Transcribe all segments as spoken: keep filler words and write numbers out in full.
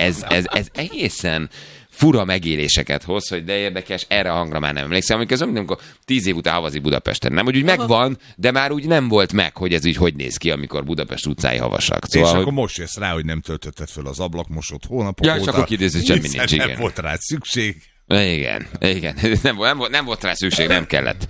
ez, ez, ez egészen fura megéléseket hoz, hogy de érdekes, erre a hangra már nem emlékszem, amikor az, amikor tíz év után havazik Budapesten. Nem, hogy úgy megvan, de már úgy nem volt meg, hogy ez úgy hogy néz ki, amikor Budapest utcái havasak. Szóval, és hogy... akkor most jössz rá, hogy nem töltötted fel az ablakmosót hónapok ja, óta. Ja, és akkor kidézett, semmi nincs, igen. Nem volt rá szükség. Igen, igen. Nem, nem, volt, nem volt rá szükség, nem kellett.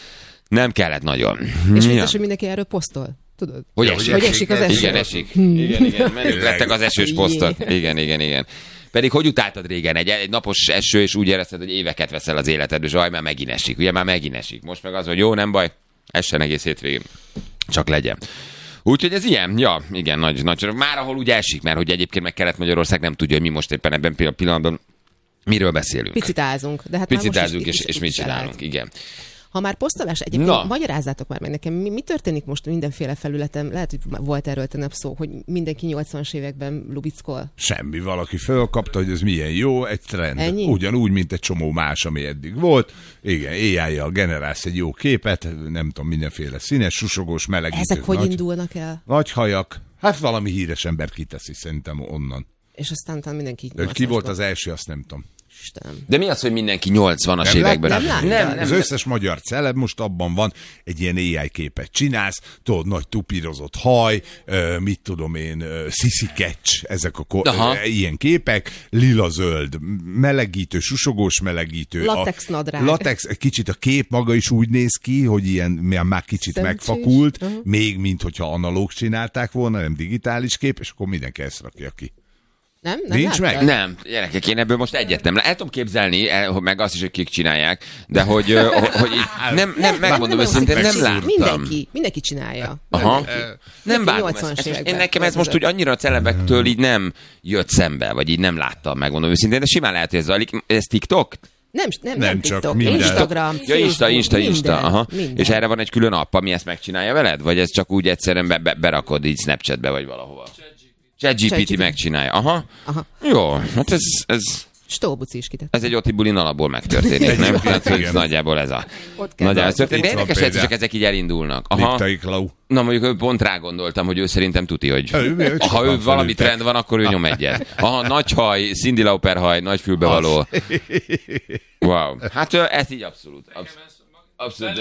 Nem kellett nagyon. És biztos, hogy mindenki erről posztol. Tudod? Hogy esik, hogy esik az eső. Igen, esik. Igen, igen. Menjük lettek az esős posztok. Igen, igen, igen. Pedig hogy utáltad régen? Egy, egy napos eső, és úgy érezted, hogy éveket veszel az életedből, és aj, már megint esik. Ugye már megint esik. Most meg az, hogy jó, nem baj, essen egész hétvégén. Csak legyen. Úgyhogy ez ilyen, ja, igen, nagy, nagy. Már ahol úgy esik, mert hogy egyébként meg Kelet-Magyarország nem tudja, hogy mi most éppen ebben a pillanatban miről beszélünk. Picit ázunk. De hát Picit már ázunk, és, és mit csinálunk, igen. Ha már posztolás, egyébként Na. magyarázzátok már meg nekem, mi, mi történik most mindenféle felületen? Lehet, hogy volt erről tegnap szó, hogy mindenki nyolcvanas években lubickol. Semmi, valaki fölkapta, hogy ez milyen jó, egy trend. Ennyi? Ugyanúgy, mint egy csomó más, ami eddig volt. Igen, éjjel generálsz egy jó képet, nem tudom, mindenféle színes, susogós, melegítő. Ezek hogy nagy, indulnak el? Nagy hajak. Hát valami híres ember kiteszi szerintem onnan. És aztán talán mindenki... De ki volt az első, azt nem tudom. Istenem. De mi az, hogy mindenki nyolcvanas nem években? Nem, nem, nem, nem, az összes magyar celeb most abban van, egy ilyen á i képet csinálsz, tudod, nagy tupírozott haj, uh, mit tudom én, uh, Sissy Catch, ezek a ko- uh, ilyen képek, lila-zöld, melegítő, susogós melegítő. Latex nadrág. Latex, kicsit a kép maga is úgy néz ki, hogy ilyen már kicsit Szemcsés. megfakult, uh-huh. még mint hogyha analóg csinálták volna, nem digitális kép, és akkor mindenki ezt rakja ki. Nem? Nem Nincs láttad? meg? Nem, gyerekek, én ebből most egyet nem. El tudom képzelni, el, meg azt is, hogy kik csinálják, de hogy, hogy, hogy nem, nem, megmondom őszintén, nem láttam. Mindenki, mindenki csinálja. Aha. Mindenki. Nem bánom nyolcvanas ezt. években. Én nekem ez most úgy annyira a celebektől így nem jött szembe, vagy így nem láttam, megmondom őszintén, de simán lehet, hogy ez zajlik. Ez TikTok? Nem, nem, Nem nem csak TikTok, minden. Instagram, Ja, Insta, Insta, minden, Insta. Aha. Minden. És erre van egy külön app, ami ezt megcsinálja veled? Vagy ez csak úgy egyszerűen be, be, berakod így Snapchatbe, vagy valahova? ChatGPT megcsinálja. Aha. Aha. Jó, hát ez, ez, Stolbuci is kitett. ez egy Oti bulin alapból megtörténik, nem? Tehát, hogy nagyjából ez a... Nagyjából ez történik. De érdekes, hogy csak ezek így elindulnak. Aha. Na mondjuk pont rá gondoltam, hogy ő szerintem tuti, hogy ő, ha ő valami trend van, akkor ő nyom egyet. Aha, nagy haj, Cindy Lauper haj, nagy fülbevaló. Wow. Hát ez így abszolút. Abszolút.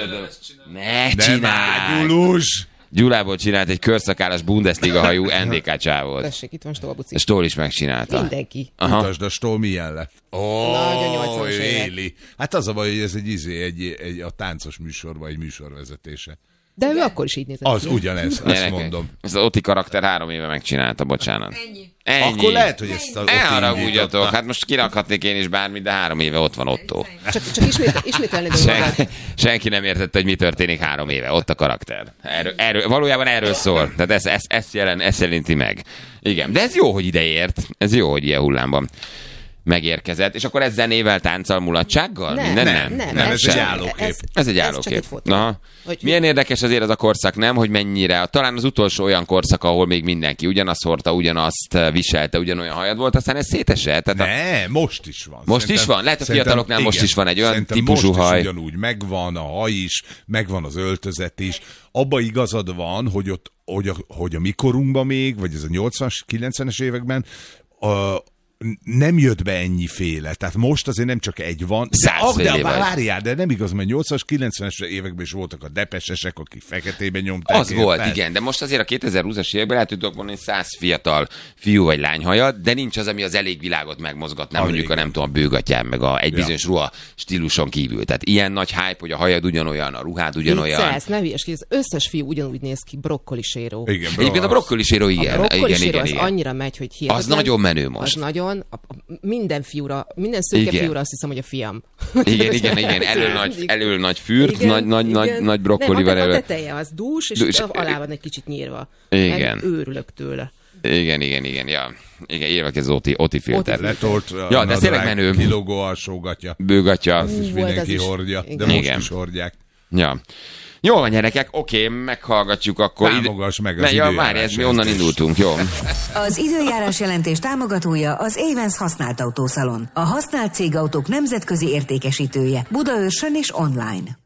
Ne csinálj! Gyulából csinált egy körszakállas Bundesliga hajú en dé ká csávót. Tessék, itt van Stolbuci. Stól is megcsinálta. Mindenki. Mutasd, a Stól milyen lett. Ó, Nagyon nyolcvanas évek. éli. Hát az a baj, hogy ez egy, izé, egy, egy a táncos műsorban egy műsorvezetése. De ő akkor is így nézett. Az ugyanez, azt Gyerekek, mondom. Ez az Oti karakter három éve megcsinálta, bocsánat. Ennyi. Ennyi. Akkor lehet, hogy ezt az Oti elharagudjatok, hát most kirakhatnék én is bármit, de három éve ott van Otto. Csak, csak ismét, ismételni dolgokat. Sen, senki nem értette, hogy mi történik három éve. Ott a karakter. Erről, erről, valójában erről szól. Tehát ezt, ezt, ezt, jelen, ezt jelenti meg. Igen, de ez jó, hogy ideért. Ez jó, hogy ilyen hullámban megérkezett. És akkor ez zenével, tánccal, mulatsággal? Nem, Minden? nem, nem, nem, ez csak- egy állókép. Ez, Ez egy ez állókép. csak egy fotó. Aha. Hogy- Milyen érdekes azért az a korszak, nem? Hogy mennyire, talán az utolsó olyan korszak, ahol még mindenki ugyanazt hordta, ugyanazt viselte, ugyanolyan hajad volt, aztán ez szétesett. Tehát a... Ne, most is van. Most is van? Lehet, a szerintem- fiataloknál most igen. is van egy olyan Szerintem típusú most is haj. ugyanúgy megvan a haj is, megvan az öltözet is. Abba igazad van, hogy ott, hogy a, hogy a mikorunkban még, vagy ez a nyolcvanas, kilencvenes években, a, nem jött be ennyiféle. Tehát most azért nem csak egy van. De, ah, de várjál, de nem igaz, mert nyolcvanas, kilencvenes években is voltak a depesesek, akik feketében nyomták. Az volt, fel. Igen, de most azért a kétezer-húszas években el tudok mondani száz fiatal fiú vagy lány hajad, de nincs az, ami az elég világot megmozgatná, A mondjuk igen. a nem tudom, a bőgatyám, meg a egy Ja. bizonyos ruha stíluson kívül. Tehát ilyen nagy hype, hogy a hajad ugyanolyan, a ruhád ugyanolyan. Viccelsz, ne hülyeskedj, az összes fiú ugyanúgy néz ki, brokkoliséró. Igen, bro, Egyébként a brokkoliséró, igen. A brokkoliséró igen, az igen, igen. annyira megy, hogy hihetetlen. Az nagyon menő most. Az nagyon, a, a, minden fiúra, minden szőke Igen. fiúra azt hiszem, hogy a fiam. Igen, igen, igen. Elől nagy, elől nagy fürt, Igen, nagy, nagy, igen. nagy, nagy brokkolival Nem, a, elő. a teteje az dús, és Dús. alá van egy kicsit nyírva. Igen. Meg őrülök tőle. Igen, igen, igen, ja. Igen, évek ez Oti, Oti filter. Letolt a Ja, de ez tényleg nadrág, menő. kilógó alsógatja. Bőgatja. Azt is Ú, mindenki volt az is. hordja, de Igen. most Igen. is hordják. Ja. Jó van, gyerekek, oké, meghallgatjuk akkor. Támogass meg az Ne, ja, időjárás várj, ez mi onnan jelentést. indultunk, jó? Az időjárás jelentés támogatója az Avens használt autószalon. A használt cégautók nemzetközi értékesítője Budaörsön és online.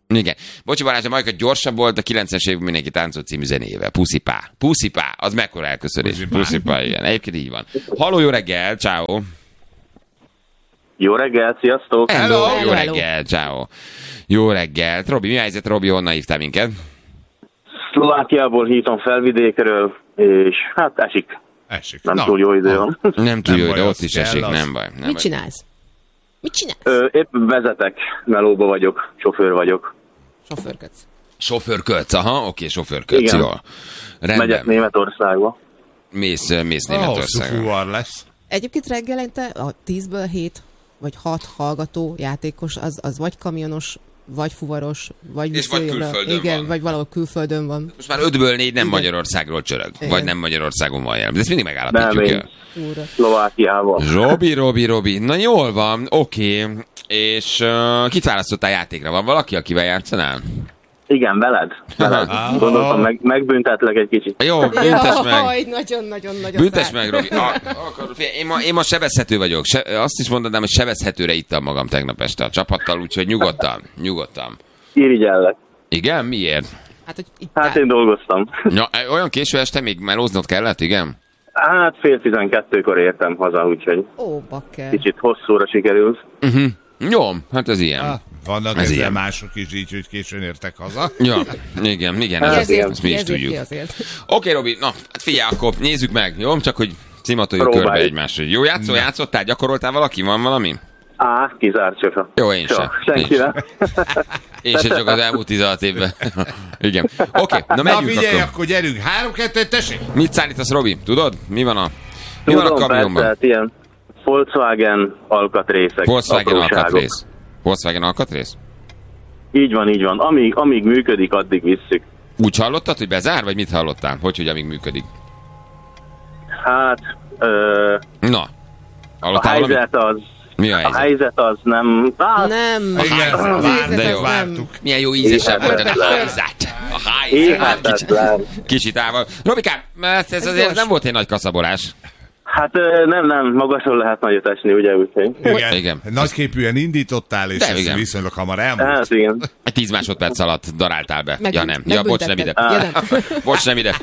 Igen. Bocsi Balázs, a Majka gyorsabb volt, a kilencvenes években mindenki táncolt című zenével. Puszipá. Puszipá. Az mekkora elköszönés. Puszipá. Puszipá, igen. Egyébként így van. Halló, jó reggel, ciao. Jó reggel, sziasztok! Hello, Hello, jó hello. reggel, ciao. Jó reggelt. Robi, mi a helyzet? Robi, honnan hívtál minket? Szlovákiából hívom Felvidékről, és hát esik. Esik. Nem Na, túl jó idő van. Nem túl Nem jó, baj, de ott az is kell, esik, az. nem baj. Nem Mit baj. csinálsz? Mit csinálsz? Ö, épp vezetek, melóba vagyok, sofőr vagyok. Sofőrködsz. Sofőrködsz, aha, oké, sofőrködsz, Igen. jó. Megyek Rendben. Németországba. Mész, mész Ah, hosszú Németországra. fuvar lesz. Egyébként reggelente a tízből hét vagy hat hallgató játékos, az, az vagy kamionos, vagy fuvaros, vagy És vagy visszajobbra. külföldön Igen, van. vagy valahol külföldön van. Most már ötből négy nem Igen. Magyarországról csörög. Igen. Vagy nem Magyarországon van jelen. De ezt mindig Nem, megállapítjuk. én Ja. Úra. Szlovákiával. Robi, Robi, Robi. Na jól van, oké. És uh, kit választottál játékra? Van valaki, akivel játszanál? Igen, veled. veled. Ah. Gondoltam, meg, megbüntetlek egy kicsit. Jó, büntess meg. Jaj, nagyon-nagyon-nagyon Büntess szár. meg, Robi. A, akkor, figyelj, én, ma, én ma sebezhető vagyok. Se, azt is mondanám, hogy sebezhetőre ittam magam tegnap este a csapattal, úgyhogy nyugodtan, nyugodtan. Irigyellek. Igen? Miért? Hát, hogy itt Hát én dolgoztam. Ja, olyan késő este még melóznod kellett, igen? Hát fél tizenkettőkor értem haza, úgyhogy Ó, bakker. kicsit hosszúra sikerült. Uh-huh. Jó, hát ez ilyen. Ah, vannak Ez ezzel ilyen. mások is így, hogy későn értek haza. Ja, igen, igen, ez, Hát ez, igen. ezt mi is Ezért tudjuk. ki azért. Oké, Robi, na, hát figyelj, akkor nézzük meg, jó? Csak hogy szimatoljuk Próbáljuk. körbe egymásra. Jó, játszol, játszottál, gyakoroltál valaki? Van valami? Á, kizárt soha. Jó, én Soha. sem. Senkivel. Én sem, csak az elmúlt tizenhat évben. Igen. Oké, na Na megyünk figyelj, akkor. akkor gyerünk. Három, kettő, tessék. Mit szállítasz, Robi? Tudod? Mi van a, mi van a Tudom, kamionban? persze, hát ilyen Volkswagen alkatrészek. Volkswagen apróságok. alkatrész. Volkswagen alkatrész? Így van, így van. Amíg, amíg működik, addig visszük. Úgy hallottad, hogy bezár, vagy mit hallottál? Hogy, hogy amíg működik? Hát, ö, Na, a hallottál valamit? helyzet az... Mi a A helyzet? helyzet az nem... Hát, Nem. Igen, A vártuk, helyzet de az jó. nem. vártuk. Milyen jó ízesen volt a Hihetetlen. helyzet. A helyzet. Kicsit, hihetetlen. kicsit ával. Robikám, mert ez azért gyors. nem volt egy nagy kaszabolás. Hát ö, nem, nem, magasról lehet nagyot esni, ugye, úgyhogy... Igen. Igen. Nagyképűen indítottál, és De ez igen. viszonylag hamar elmúlt. Hát igen. Egy tíz másodperc alatt daráltál be. Meg- ja nem. Ja, bocs, nem ide. megbüntetted. Ja, nem. Bocs, nem ide.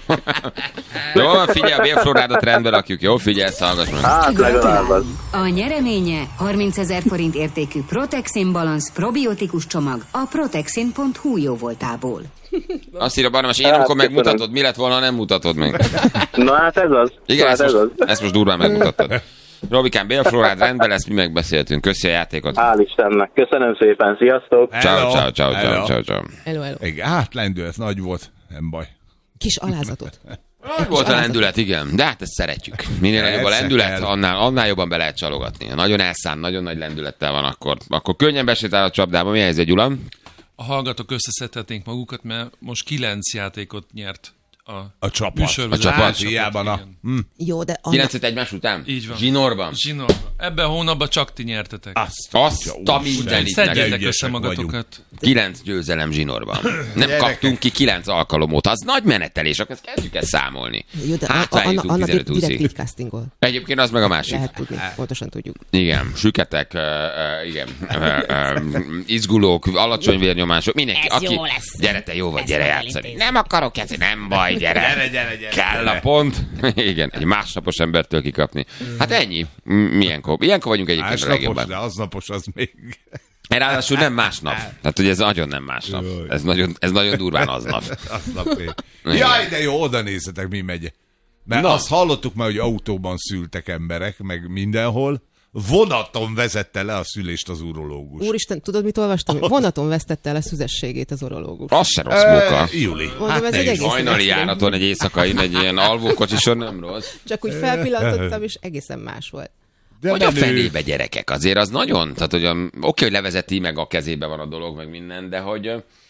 Jó, figyelj, a bélflorádat rendbe rakjuk. Jó, figyelj, hallgass meg. Hát legalább az. A nyereménye harmincezer forint értékű Protexin Balance probiotikus csomag a protexin pont hu jóvoltából. Azt írja Barnabás, én Hát, amikor köszönöm. megmutatod, mi lett volna, ha nem mutatod meg. Na hát ez az. Igen, Na, ezt hát ez most, az. ezt most durván megmutattad. Robikám, bélflorád rendben lesz, mi megbeszéltünk. Köszi a játékot. Hál' Istennek. Köszönöm szépen, sziasztok! Ciao, Hello. ciao, ciao, Hello. ciao, ciao, ciao. Hello, hello. Igen, hát lendület nagy volt, nem baj. Kis alázatot. Nagy volt a lendület, igen, de hát ezt szeretjük. Minél Persze nagyobb a lendület, kell. annál, annál jobban be lehet csalogatni. Ha nagyon elszán, nagyon nagy lendülettel van, akkor, akkor könnyen besétál a csapdába. Mi a helyzet, Gyula? A hallgatók összeszedhetnénk magukat, mert most kilenc játékot nyert a, A csapat. műsorvezető. A csapat. Hát, hiába, na. igen. Hm. Jó, de annak, kilencet egymás után? Így van. Zsinórban? Zsinórban. Ebben a hónapban csak ti nyertetek. Azt, Azt atya, a úristen. mindenit Szedjétek neked. össze ügyesek magatokat. Kilenc győzelem zsinórban. Nem Gyerekek. kaptunk ki kilenc alkalom óta. Az nagy menetelés, akkor ezt kezdjük el számolni. jó, de Hát, a- a- eljutunk annak annak tizenöt direkt húszig. castingol. Egyébként az meg a másik. Lehet tudni, pontosan tudjuk. Igen, süketek, uh, uh, igen, uh, uh, izgulók, alacsony vérnyomások, mindenki, Ez aki... jó lesz. Gyere te, jó vagy, Ezt gyere meg játszani. elintézni. Nem akarok játszani, nem baj, gyere. Gyere, gyere, gyere. Kell gyere. a pont. Igen, egy másnapos embertől kikapni. Hát ennyi. M- Milyenkor? Ilyenkor vagyunk egyébként a Másnapos, legjobban. de aznapos az még... Ráadásul nem másnap. Tehát, hogy ez nagyon nem másnap. Jaj. Ez nagyon, ez nagyon durván aznap. Aznap még. Igen. Jaj, de jó, oda nézzetek, mi megy. Mert Na. azt hallottuk már, hogy autóban szültek emberek, meg mindenhol. Vonaton vezette le a szülést az urológus. Úristen, tudod, mit olvastam? Vonaton vesztette el a szüzességét az urológus. Az se rossz munka. Ö, Júli. Mondom, ez ne egy is. egész- Hajnali járaton egy éjszakai, egy ilyen alvókocsison nem rossz. Csak úgy felpillantottam, és egészen más volt. De Hogy a menő. fenébe gyerekek? Azért az nagyon, tehát hogy a- oké, hogy levezeti, meg a kezébe van a dolog, meg minden, de hogy ö,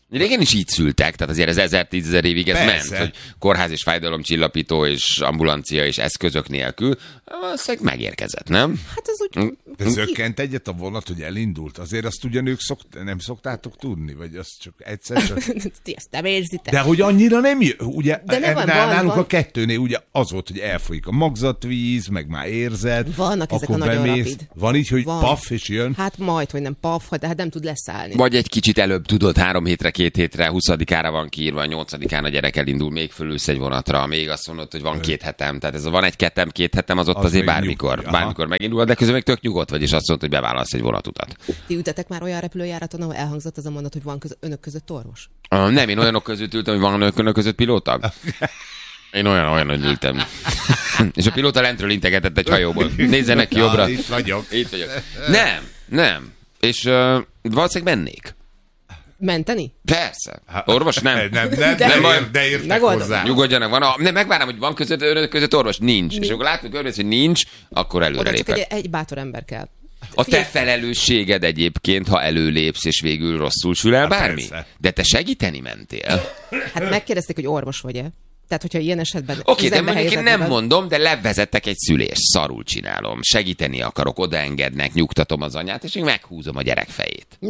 Régen is így szültek, tehát azért ez ezer-tízezer évig ez Persze. ment, hogy kórház és fájdalomcsillapító és ambulancia és eszközök nélkül, valószínűleg megérkezett, nem? Hát ez úgy... De zökkent egyet a vonat, hogy elindult. Azért azt ugyan ők szokt, nem szoktátok tudni, vagy azt csak egyszer csak... Ti ezt nem érzitek. De hogy annyira nem jön, ugye De nem van, nálunk van, a kettőnél ugye az volt, hogy elfolyik a magzatvíz, meg már érzed. Vannak ezek akkor a nagyon bemész. rapid. Van így, hogy Van. paf, és jön. Hát majd, hogy nem paf, de hát nem tud leszállni. Vagy egy kicsit előbb tudod, három hétre, két hétre, huszadikára van kiírva, nyolcadikán a gyerek elindul, még fölülsz egy vonatra, még azt mondod, hogy van két hetem. Tehát ez a van egy ketem, két hetem, az ott Az azért még bármikor, nyug- bármikor megindul, de közben még tök nyugodt vagy, és azt mondod, hogy bevállalsz egy vonatutat. Ti ültetek már olyan repülőjáraton, ahol elhangzott az a mondat, hogy van köz- önök között orvos? Uh, nem, én olyanok között ültem, hogy van önök között pilóta. Én olyan, olyan, hogy ültem. És a pilóta lentről integetett egy hajóból. Nézzenek ki jobbra. Na, itt vagyok. Itt vagyok. Nem, nem. És uh, valószínűleg mennék. Menteni? Persze. Orvos nem. Nem, nem, De- de, Nem baj. ér, de értek Megoldom. hozzá. Nyugodjanak, van a... Nem, megvárom, hogy van között, önök között orvos? Nincs. Nincs. És akkor látjuk, körülbelül, hogy nincs, akkor előre Oda csak lépek. egy, egy bátor ember kell. A te felelősséged egyébként, ha előlépsz, és végül rosszul sül el Hát bármi. persze. De te segíteni mentél. Hát megkérdezték, hogy orvos vagy-e? Tehát, hogyha ilyen esetben... Oké, okay, de üzembe mondjuk én helyezed nem magad- mondom, de levezettek egy szülést, szarul csinálom, segíteni akarok, odaengednek, nyugtatom az anyát, és én meghúzom a gyerek fejét.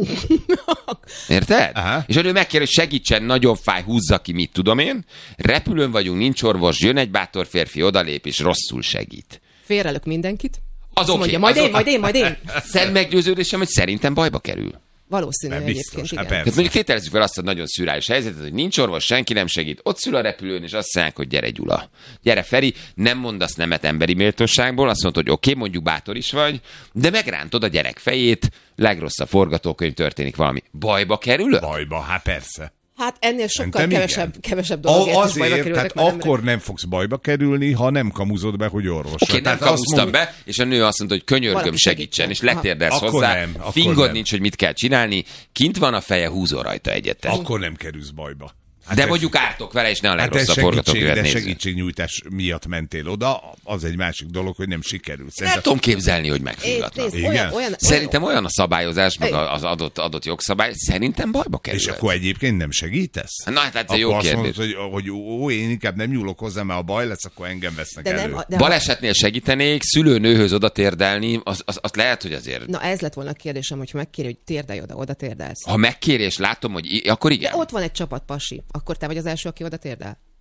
Érted? Aha. És hogy ő megkér, hogy segítsen, nagyon fáj, húzza ki, mit tudom én. Repülőn vagyunk, nincs orvos, jön egy bátor férfi, odalép, és rosszul segít. Félrelök mindenkit. Az Azt oké. mondja, majd az én, majd én, majd én. Szent meggyőződésem, hogy szerintem bajba kerül. Valószínű Nem egyébként, biztos, hát igen. persze. Tehát mondjuk tételezzük fel azt a nagyon szürális helyzetet, hogy nincs orvos, senki nem segít. Ott szül a repülőn, és azt mondják, hogy gyere Gyula. Gyere Feri, nem mondasz nemet emberi méltóságból, azt mondod, hogy oké, okay, mondjuk bátor is vagy, de megrántod a gyerek fejét, legrosszabb forgatókönyv, történik valami. Bajba kerülök? Bajba, hát persze. Hát ennél sokkal Szerintem kevesebb, igen. kevesebb A, dologért is bajba azért, kerültek tehát már akkor nem fogsz bajba kerülni, ha nem kamuzod be, hogy orvos. Oké, okay, nem Tehát azt kamusztam mond- be, és a nő azt mondta, hogy könyörgöm, Valaki segítsen, segítsen. és letérdelsz Aha. hozzá. Akkor nem, akkor Fingod nem. nincs, hogy mit kell csinálni, kint van a feje, húzol rajta egyet. Akkor nem kerülsz bajba. Hát De ez- mondjuk ártok vele, és ne a Hát de legrosszabb segítség, forgatókönyvet de nézzük. segítségnyújtás miatt mentél oda, az egy másik dolog, hogy nem sikerült. El tudom képzelni, hogy É, megfulladnak. nézd, Igen. olyan, olyan, Szerintem olyan a szabályozás, meg Ej. az adott, adott jogszabály, szerintem bajba kerül. És akkor egyébként nem segítesz? Na, hát ez Akkor jó azt kérdés. mondod, hogy, hogy ó, én inkább nem nyúlok hozzá, mert ha baj lesz, akkor engem vesznek de elő. nem, de Balesetnél segítenék, szülőnőhöz oda térdelni, az, az, az lehet, hogy azért... Na ez lett volna a kérdésem, hogyha megkéri, hogy térdelj oda, oda térdelsz. Ha megkérés látom, hogy i- akkor igen. De ott van egy csapat pasi, akkor te vagy az első, aki oda térdel.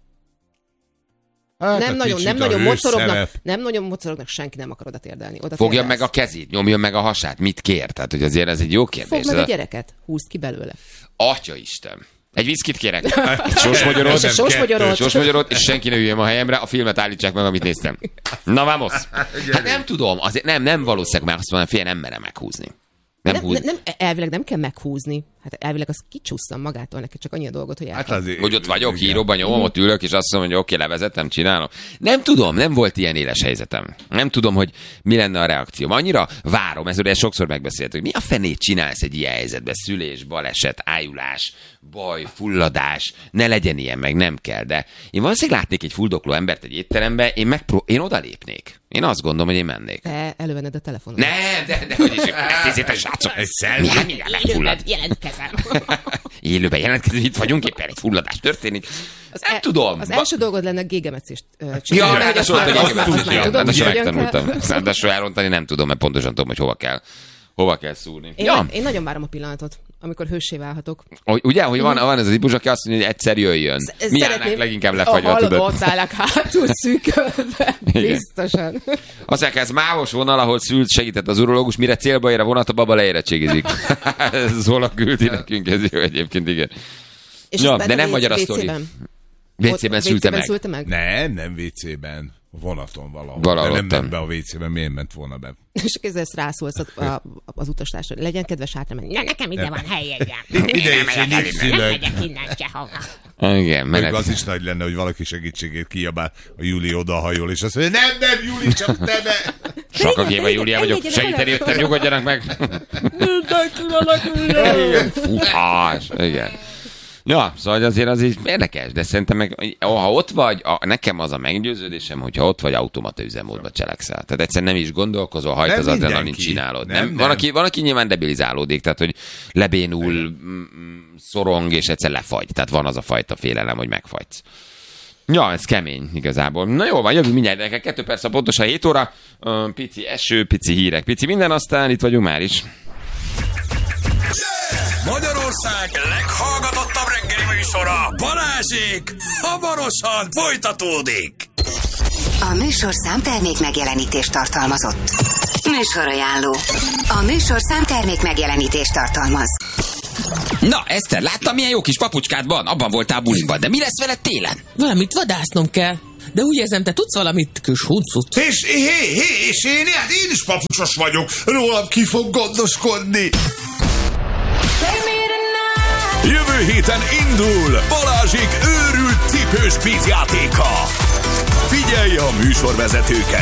Hát, Nem a nagyon, kicsit nem a nagyon hős mocorognak, szerep. nem nagyon mocorognak, senki nem akar oda térdelni. Oda Fogja térdelsz. meg a kezét, nyomjon meg a hasát, mit kér? Tehát, hogy azért ez egy jó kérdés. Fogd meg Ez a a- gyereket, húzd ki belőle. Atya Isten. Egy viszkit kérek. Egy sósmagyarót. És egy sósmagyarót. Sósmagyarót, és senki ne üljön a helyemre, a filmet állítsák meg, amit néztem. Na, vamos. Hát nem tudom, azért nem, nem valószínűleg már azt mondom, fél nem merem meghúzni. Nem, Nem, húz... nem, nem, elvileg nem kell meghúzni. Hát elvileg az kicsusszam magától, neki csak annyi a dolgot, hogy Hát elkel. azért, Hogy ott vagyok, igen. íróban nyomom, ott ülök, és azt mondom, hogy oké, levezetem, csinálom. Nem tudom, nem volt ilyen éles helyzetem. Nem tudom, hogy mi lenne a reakció. Annyira várom, ezzel ezt sokszor megbeszéltük, hogy mi a fenét csinálsz egy ilyen helyzetben? Szülés, baleset, ájulás, baj, fulladás, ne legyen ilyen, meg nem kell. De én valószínűleg látnék egy fuldokló embert egy étterembe, én, megpró- én odalépnék. Én azt gondolom, hogy én mennék. Te elővenned a telefonot. Nem, de, de hogy is, ezt hiszétek, srácok. Egy Mi, selfie. hát mindjárt megfullad. Jelentkezem. Élőben jelentkezünk, itt vagyunk, éppen egy fulladás történik. Az Nem e- tudom. Az Ba- első dolgod lenne gégemetszést ö, Ja, csinálni. hogy ráadásul azt ott már- a azt már- azt már gégemetszés. tudod, hogy Ráadásul hogyan kell. megtanultam. Ráadásul elrontani nem tudom, mert pontosan tudom, hogy hova kell. Hova kell szúrni. Én, Ja, én nagyon várom a pillanatot, amikor hőssé válhatok. hogy- ugye, hogy van, van ez az típus, aki azt mondja, hogy egyszer jöjjön. Mi állnánk leginkább lefagyva, Hallod, tudod? ott állnak hátul szűkölve. Biztosan. Azt mondják, ez mávos vonal, ahol szült, segített az urológus, mire célba ér a vonat, a baba leérettségizik. Ez Zola küldi nekünk, ez jó egyébként, igen. És Ja, az de benne nem magyar a vécében? sztori. Ott- vécében szülte meg. szülte meg? Nem, nem vécében. Vonaton valahol. Valahol De nem ottan. ment be a vécében, miért ment volna be? És ezzel ezt rászólsz a, a, az utastársra. Legyen kedves hátra menni. Ne, nekem ide van helyjegyem. Ide is egy Nem nyugszülök. megyek innen sehova. Igen, Még menet. az is nagy lenne, hogy valaki segítségét kiabál, a Júli odahajol, és azt mondja, nem, nem, Júli, csak te ne! Saka Géva Júlia vagyok, Engedjenek segíteni oda. jöttem, nyugodjanak meg. Igen, futás, igen. Ja, szóval azért az így érdekes, de szerintem meg, ha ott vagy, a, nekem az a meggyőződésem, hogyha ott vagy, automata üzemmódba cselekszel. Tehát egyszer nem is gondolkozol, hajt az adrenalin csinálod. Nem, nem, van, aki, van, aki nyilván debilizálódik, tehát hogy lebénul, szorong, és egyszer lefagy. Tehát van az a fajta félelem, hogy megfagysz. Ja, ez kemény igazából. Na jó, van, jövünk mindjárt, neked kettő perc a pontosan hét óra, pici eső, pici hírek, pici minden, aztán itt vagyunk már is. Magyarország leghallgatottabb reggeli műsora, Balázsék, hamarosan folytatódik. A műsor számtermék megjelenítést tartalmazott. Műsorajánló. A műsor számtermék megjelenítést tartalmaz. Na, Eszter, láttam, milyen jó kis papucskád van, abban voltál buliban, de mi lesz veled télen? Valamit vadásznom kell. De úgy érzem, te tudsz valamit, kis huncut. És, hé, hé, és én, hát én is papucsos vagyok. Rólam ki fog gondoskodni. Jövő héten indul Balázsék őrült cipős kvízjátéka. Figyelj a műsorvezetőket!